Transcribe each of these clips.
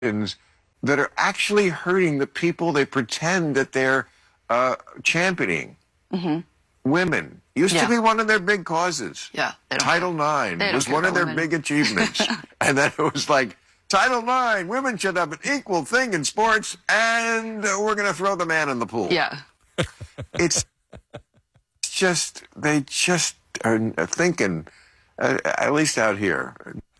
that are actually hurting the people they pretend that they're championing. Women used to be one of their big causes. Yeah, Title IX was one of their big achievements. And then it was like, Title IX, women should have an equal thing in sports, and we're going to throw the man in the pool. Yeah. It's just, they just are thinking, at least out here.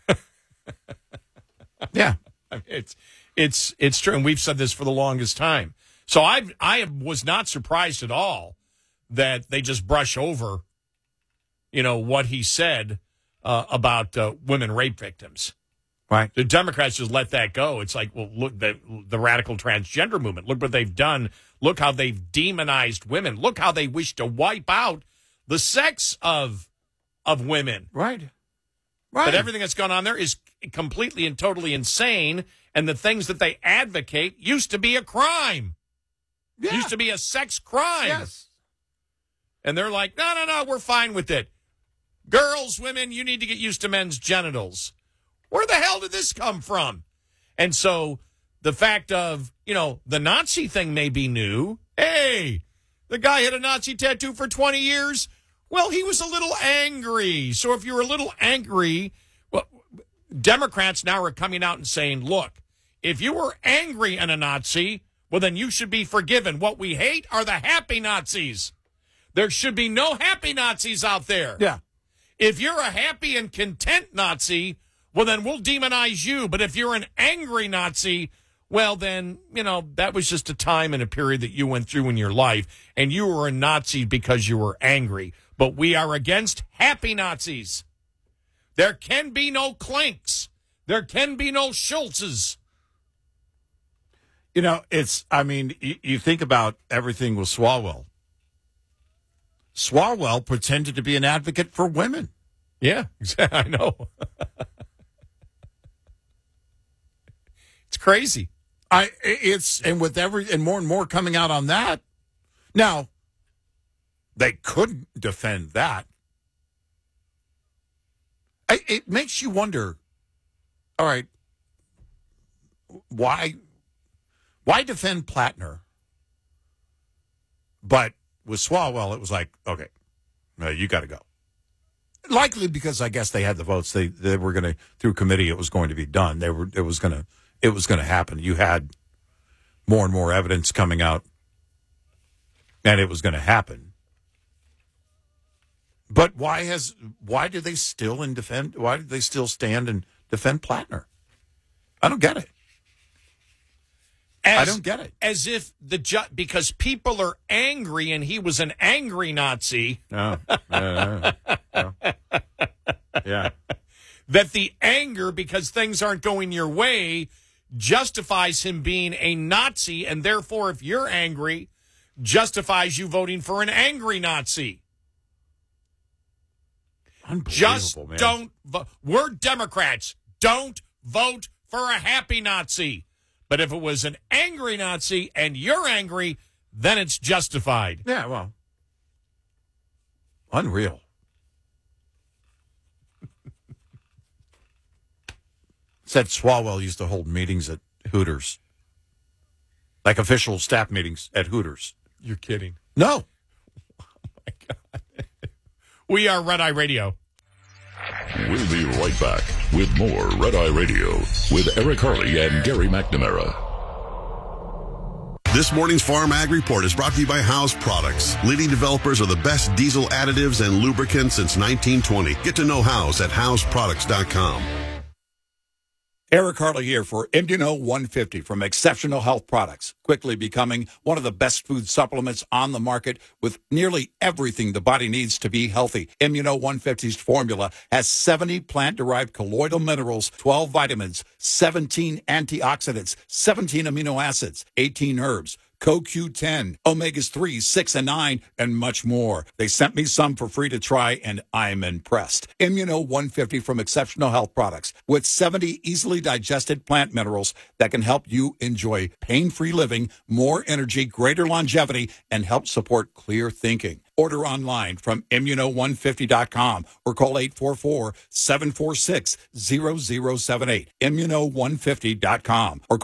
Yeah, it's true, and we've said this for the longest time. So I was not surprised at all that they just brush over, what he said about women rape victims. Right. The Democrats just let that go. It's like, well, look, the radical transgender movement. Look what they've done. Look how they've demonized women. Look how they wish to wipe out the sex of women. Right. But everything that's gone on there is completely and totally insane, and the things that they advocate used to be a crime. Yeah. Used to be a sex crime. Yes. And they're like, no, we're fine with it. Girls, women, you need to get used to men's genitals. Where the hell did this come from? And so the fact of, the Nazi thing may be new. Hey, the guy had a Nazi tattoo for 20 years. Well, he was a little angry. So if you're a little angry, well, Democrats now are coming out and saying, look, if you were angry and a Nazi, well, then you should be forgiven. What we hate are the happy Nazis. There should be no happy Nazis out there. Yeah. If you're a happy and content Nazi, well, then we'll demonize you. But if you're an angry Nazi, well, then, that was just a time and a period that you went through in your life, and you were a Nazi because you were angry. But we are against happy Nazis. There can be no Klinks. There can be no Schultzes. You think about everything with Swalwell. Swalwell pretended to be an advocate for women. Yeah, I know. It's crazy. And more and more coming out on that. Now, they couldn't defend that. It makes you wonder, all right, why defend Plattner? But with Swalwell, it was like, okay, you got to go. Likely because I guess they had the votes. They were going to, through committee, it was going to be done. It was going to happen. You had more and more evidence coming out, and it was going to happen. But why do they still stand and defend Plattner? I don't get it. I don't get it. As if because people are angry and he was an angry Nazi. Yeah. That the anger, because things aren't going your way, justifies him being a Nazi, and therefore, if you're angry, justifies you voting for an angry Nazi. Unbelievable, man. Don't vote. We're Democrats. Don't vote for a happy Nazi. But if it was an angry Nazi and you're angry, then it's justified. Yeah, well, unreal. Said Swalwell used to hold meetings at Hooters. Like official staff meetings at Hooters. You're kidding. No. Oh, my God. We are Red Eye Radio. We'll be right back with more Red Eye Radio with Eric Harley and Gary McNamara. This morning's Farm Ag Report is brought to you by House Products, leading developers of the best diesel additives and lubricants since 1920. Get to know House at houseproducts.com. Eric Harley here for Immuno 150 from Exceptional Health Products, quickly becoming one of the best food supplements on the market with nearly everything the body needs to be healthy. Immuno 150's formula has 70 plant-derived colloidal minerals, 12 vitamins, 17 antioxidants, 17 amino acids, 18 herbs, CoQ10, omegas 3, 6, and 9, and much more. They sent me some for free to try, and I'm impressed. Immuno 150 from Exceptional Health Products with 70 easily digested plant minerals that can help you enjoy pain-free living, more energy, greater longevity, and help support clear thinking. Order online from Immuno150.com or call 844-746-0078. Immuno150.com or